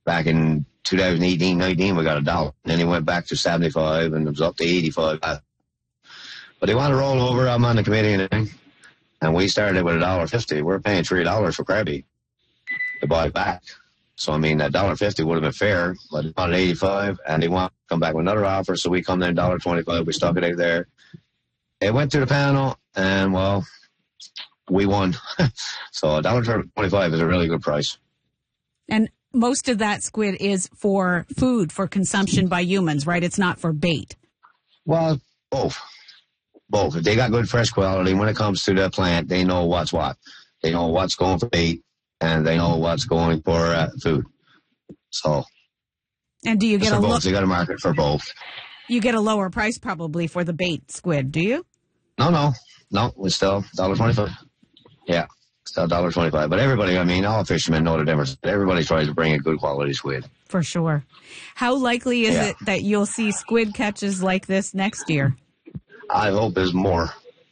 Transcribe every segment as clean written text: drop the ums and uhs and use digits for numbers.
Back in 2018, 19, we got $1. And then he went back to 75 and it was up to 85. But they want to roll over. I'm on the committee and everything. And we started with $1.50. We're paying $3 for crabby to buy it back. So, I mean, that $1.50 would have been fair, but it's on 85, and they want to come back with another offer, so we come in $1.25. We stuck it out there. It went to the panel, and, well, we won. So $1.25 is a really good price. And most of that squid is for food, for consumption by humans, right? It's not for bait. Well, both. Both. If they got good fresh quality, when it comes to the plant, they know what's what. They know what's going for bait, and they know what's going for food. So, and do you get both? They got a market for both. You get a lower price probably for the bait squid, do you? No. It's still $1.25. Yeah, still $1.25. But everybody, I mean, all fishermen know the difference. Everybody tries to bring a good quality squid. For sure. How likely is it that you'll see squid catches like this next year? I hope there's more.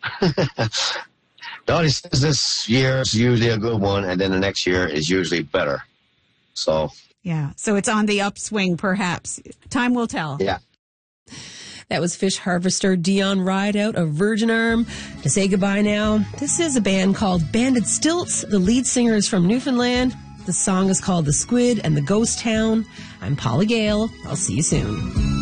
This year is usually a good one, and then the next year is usually better. So. Yeah, so it's on the upswing, perhaps. Time will tell. Yeah. That was fish harvester Dion Rideout of Virgin Arm. To say goodbye now, this is a band called Banded Stilts. The lead singer is from Newfoundland. The song is called The Squid and the Ghost Town. I'm Paula Gale. I'll see you soon.